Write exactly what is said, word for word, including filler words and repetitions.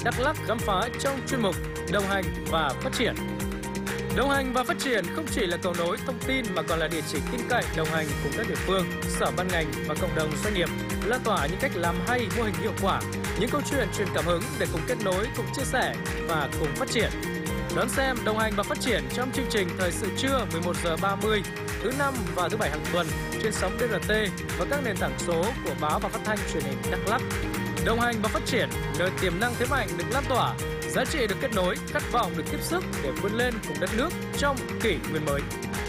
Đắk Lắk khám phá trong chuyên mục Đồng hành và phát triển. Đồng hành và phát triển không chỉ là cầu nối thông tin mà còn là địa chỉ tin cậy đồng hành cùng các địa phương, sở ban ngành và cộng đồng doanh nghiệp, lan tỏa những cách làm hay, mô hình hiệu quả, những câu chuyện truyền cảm hứng để cùng kết nối, cùng chia sẻ và cùng phát triển. Đón xem Đồng hành và phát triển trong chương trình Thời sự trưa mười một giờ ba mươi thứ năm và thứ bảy hàng tuần trên sóng đê rờ tê và các nền tảng số của báo và phát thanh truyền hình Đắk Lắk. Đồng hành và phát triển, nơi tiềm năng thế mạnh được lan tỏa, giá trị được kết nối, khát vọng được tiếp sức để vươn lên cùng đất nước trong kỷ nguyên mới.